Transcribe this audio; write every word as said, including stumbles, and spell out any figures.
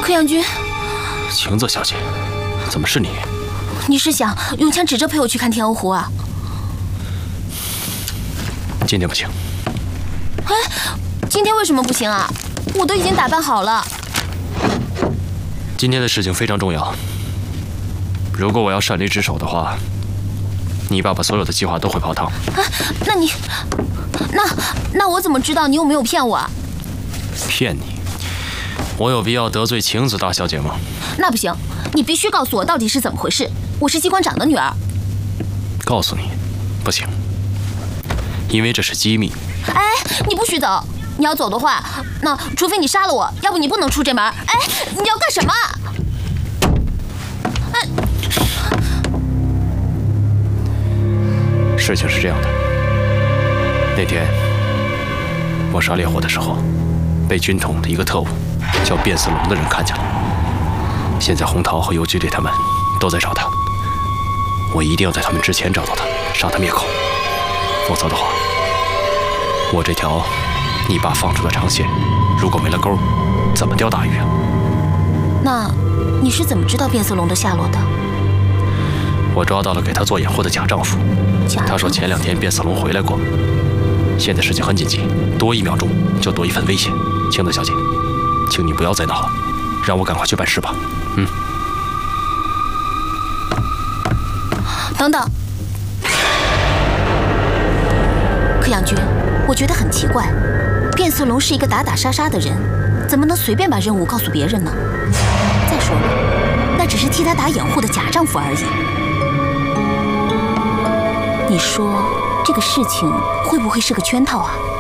柯阳君， 晴子小姐，怎么是你？ 你是想用枪指着陪我去看天鹅湖啊？ 今天不行。 哎，今天为什么不行啊？我都已经打扮好了。 今天的事情非常重要，如果我要擅离职守的话，你爸爸所有的计划都会泡汤。 啊，那你，那那我怎么知道你有没有骗我啊？ 骗你？我有必要得罪晴子大小姐吗？ 那不行，你必须告诉我到底是怎么回事。我是机关长的女儿。 告诉你，不行，因为这是机密。 哎，你不许走！你要走的话，那除非你杀了我，要不你不能出这门。哎，你要干什么？哎， 事情是这样的，那天我杀烈火的时候，被军统的一个特务叫卞四龙的人看见了。现在洪涛和游居里他们都在找他，我一定要在他们之前找到他，杀他灭口，否则的话，我这条你爸放出的长线，如果没了钩，怎么钓大鱼啊？ 那你是怎么知道卞四龙的下落的？ 我抓到了给他做掩护的假丈夫，他说前两天卞四龙回来过。现在事情很紧急，多一秒钟就多一份危险。晴子小姐，请你不要再闹了，让我赶快去办事吧。嗯。 等等，柯阳君，我觉得很奇怪，卞四龙是一个打打杀杀的人，怎么能随便把任务告诉别人呢？再说了，那只是替他打掩护的假丈夫而已。你说这个事情会不会是个圈套啊？